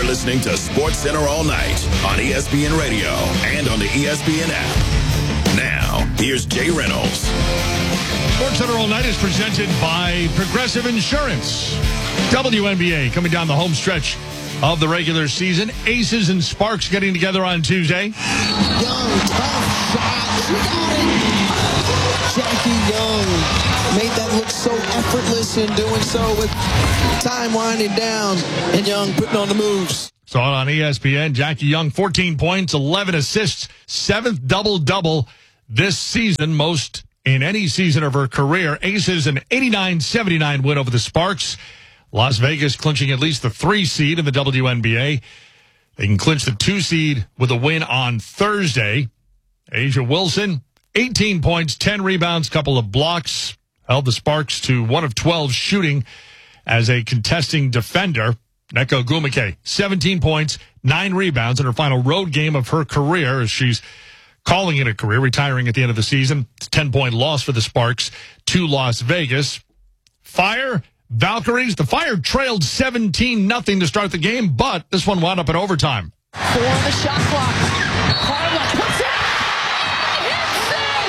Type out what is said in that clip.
listening to Sports Center all night on ESPN Radio and on the ESPN app. Now, here's Jay Reynolds. Sports Center all night is presented by Progressive Insurance. WNBA coming down the home stretch of the regular season. Aces and Sparks getting together on Tuesday. Young, tough shot. She got it. Jackie Young made that look so effortless in doing so with time winding down. And Young putting on the moves. Saw it on ESPN. Jackie Young, 14 points, 11 assists, 7th double-double this season, most in any season of her career. Aces an 89-79 win over the Sparks. Las Vegas clinching at least the 3 seed in the WNBA. They can clinch the 2 seed with a win on Thursday. Asia Wilson, 18 points, 10 rebounds, couple of blocks. Held the Sparks to 1 of 12 shooting as a contesting defender. Neko Gumake, 17 points, 9 rebounds in her final road game of her career, as she's calling it a career, retiring at the end of the season. It's a 10-point loss for the Sparks to Las Vegas. Fire, Valkyries. The Fire trailed 17-0 to start the game, but this one wound up in overtime. 4 on the shot clock. Carla puts